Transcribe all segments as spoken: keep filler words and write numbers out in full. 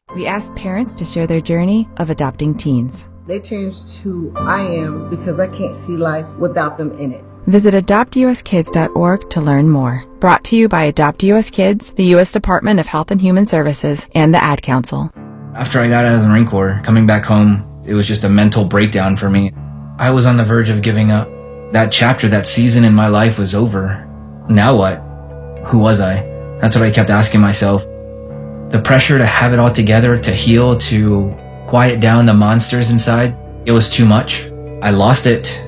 We asked parents to share their journey of adopting teens. They changed who I am because I can't see life without them in it. Visit adopt u s kids dot org to learn more. Brought to you by Adopt U S Kids, the U S Department of Health and Human Services, and the Ad Council. After I got out of the Marine Corps, coming back home, it was just a mental breakdown for me. I was on the verge of giving up. That chapter, that season in my life was over. Now what? Who was I? That's what I kept asking myself. The pressure to have it all together, to heal, to quiet down the monsters inside, it was too much. I lost it.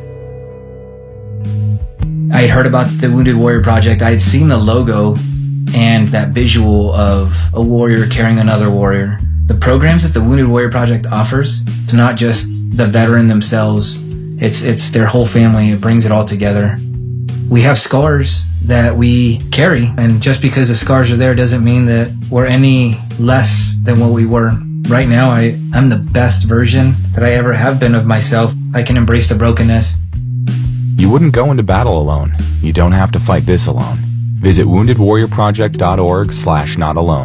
I had heard about the Wounded Warrior Project. I had seen the logo and that visual of a warrior carrying another warrior. The programs that the Wounded Warrior Project offers, it's not just the veteran themselves, it's it's their whole family. It brings it all together. We have scars that we carry, and just because the scars are there doesn't mean that we're any less than what we were. Right now, I, I'm the best version that I ever have been of myself. I can embrace the brokenness. You wouldn't go into battle alone. You don't have to fight this alone. Visit wounded warrior project dot org slash not alone.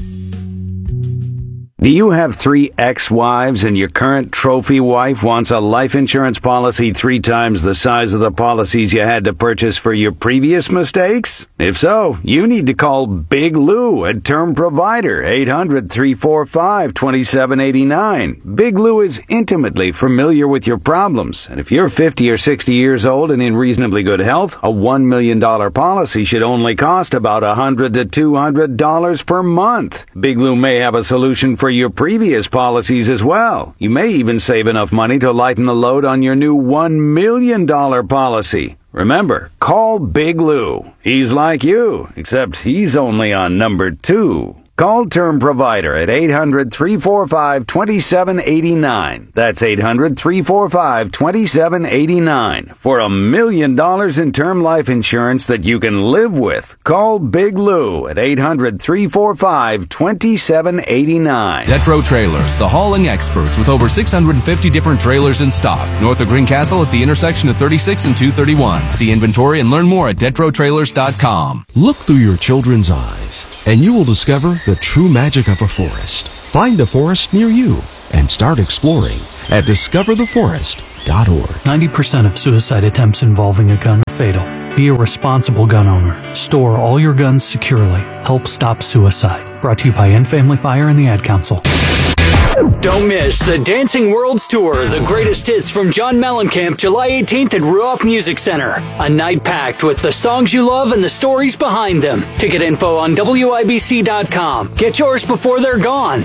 Do you have three ex-wives and your current trophy wife wants a life insurance policy three times the size of the policies you had to purchase for your previous mistakes? If so, you need to call Big Lou at Term Provider, eight hundred, three four five, two seven eight nine. Big Lou is intimately familiar with your problems, and if you're fifty or sixty years old and in reasonably good health, a one million dollars policy should only cost about one hundred to two hundred dollars per month. Big Lou may have a solution for your previous policies as well. You may even save enough money to lighten the load on your new one million dollars policy. Remember, call Big Lou. He's like you, except he's only on number two. Call Term Provider at eight hundred, three four five, two seven eight nine. That's eight hundred, three four five, two seven eight nine for a million dollars in term life insurance that you can live with. Call Big Lou at eight hundred, three four five, two seven eight nine. Detro Trailers, the hauling experts with over six hundred fifty different trailers in stock. North of Greencastle at the intersection of thirty-six and two thirty-one. See inventory and learn more at detro trailers dot com. Look through your children's eyes, and you will discover the true magic of a forest. Find a forest near you and start exploring at discover the forest dot org. ninety percent of suicide attempts involving a gun are fatal. Be a responsible gun owner. Store all your guns securely. Help stop suicide. Brought to you by End Family Fire and the Ad Council. Don't miss the Dancing Worlds Tour, the greatest hits from John Mellencamp, July eighteenth at Ruoff Music Center. A night packed with the songs you love and the stories behind them. Ticket info on W I B C dot com. Get yours before they're gone.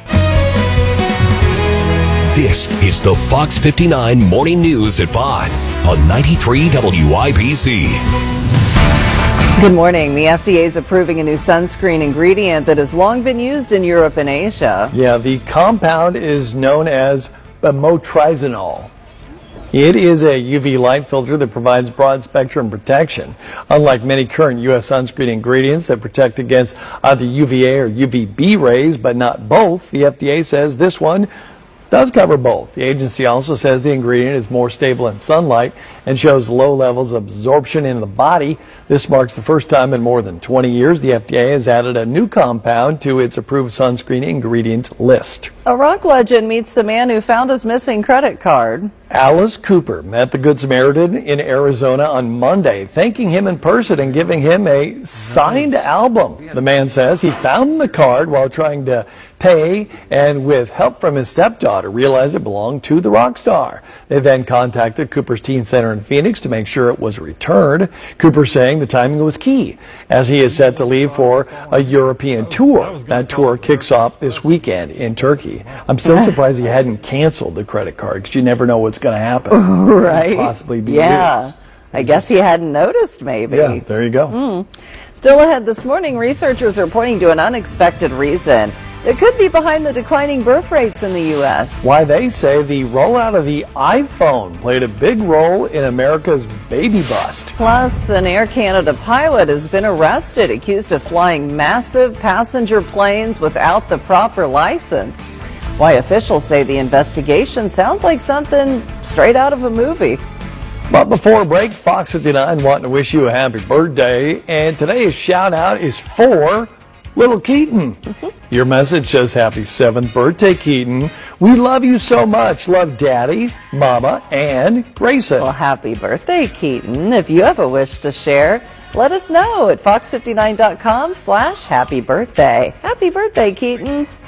This is the Fox fifty-nine Morning News at five on ninety-three W I B C. Good morning. The F D A is approving a new sunscreen ingredient that has long been used in Europe and Asia. Yeah, the compound is known as motrizinol. It is a U V light filter that provides broad spectrum protection. Unlike many current U S sunscreen ingredients that protect against either U V A or U V B rays, but not both, the F D A says this one does cover both. The agency also says the ingredient is more stable in sunlight and shows low levels of absorption in the body. This marks the first time in more than twenty years the F D A has added a new compound to its approved sunscreen ingredient list. A rock legend meets the man who found his missing credit card. Alice Cooper met the Good Samaritan in Arizona on Monday, thanking him in person and giving him a signed album. The man says he found the card while trying to pay, and with help from his stepdaughter, realized it belonged to the rock star. They then contacted Cooper's Teen Center in Phoenix to make sure it was returned. Cooper saying the timing was key, as he is set to leave for a European tour. That tour kicks off this weekend in Turkey. I'm still surprised he hadn't canceled the credit card, because you never know what's going to happen. Right. Possibly be yeah. used. I guess he hadn't noticed, maybe. Yeah, there you go. Mm. Still ahead this morning, researchers are pointing to an unexpected reason that could be behind the declining birth rates in the U S. Why, they say the rollout of the iPhone played a big role in America's baby bust. Plus, an Air Canada pilot has been arrested, accused of flying massive passenger planes without the proper license. Why officials say the investigation sounds like something straight out of a movie. But before break, Fox fifty-nine wanting to wish you a happy birthday, and today's shout out is for little Keaton. Your message says, happy seventh birthday, Keaton. We love you so much. Love Daddy, Mama, and Grayson. Well, happy birthday, Keaton. If you have a wish to share, let us know at fox fifty-nine dot com slash happy birthday. Happy birthday, Keaton.